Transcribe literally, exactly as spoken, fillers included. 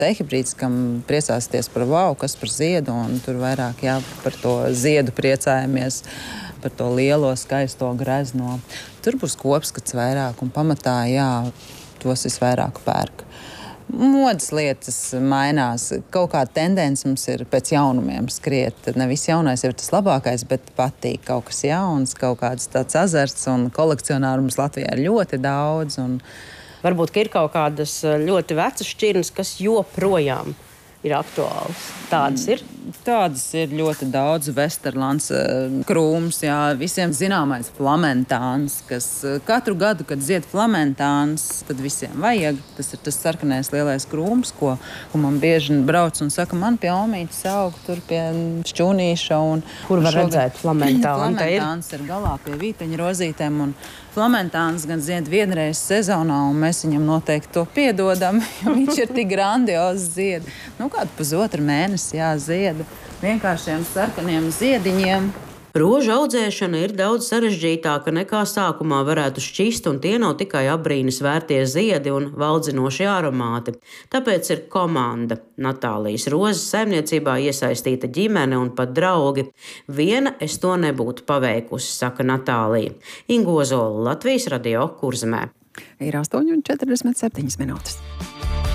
tehibrīds, kam priecāsties par wow, kas par ziedu, un tur vairāk jā, par to ziedu priecājamies, par to lielo, skaisto grezno. Tur būs kopskats vairāk, un pamatā, jā, tos visvairāk pērk. Modes lietas mainās. Kaut kāda tendence mums ir pēc jaunumiem skriet. Ne viss jaunais ir tas labākais, bet patīk kaut kas jauns, kaut kāds tāds azarts, un kolekcionāru mums Latvijā ir ļoti daudz. Un... Varbūt, ka ir kaut kādas ļoti vecas šķirnes, kas joprojām ir aktuāls. Tādas ir? Tādas ir ļoti daudz. Vesterlands krūms, jā, visiem zināmais flamentāns, kas katru gadu, kad zied flamentāns, tad visiem vajag. Tas ir tas sarkanais lielais krūms, ko, ko man bieži brauc un saka, man pie omītes aug tur pie šķūnīša. Un kur var šogad... redzēt flamentānu? Flamentāns ir galā pie vīteņa rozītēm, un flamentāns gan zied vienreiz sezonā, un mēs viņam noteikti to piedodam, jo viņš ir tik grandiozi zied. Nu, kādu pusotru mēnesi jāzieda vienkāršiem sarkaniem ziediņiem. Rožu audzēšana ir daudz sarežģītāka nekā sākumā varētu šķist, un tie nav tikai apbrīnas vērtie ziedi un valdzinoši aromāti. Tāpēc ir komanda. Natālijas rozes saimniecībā iesaistīta ģimene un pat draugi. Viena es to nebūtu paveikusi, saka Natālija. Inga Ozola, Latvijas radio Kurzemē. Ir astoņi un četrdesmit septiņas minūtes.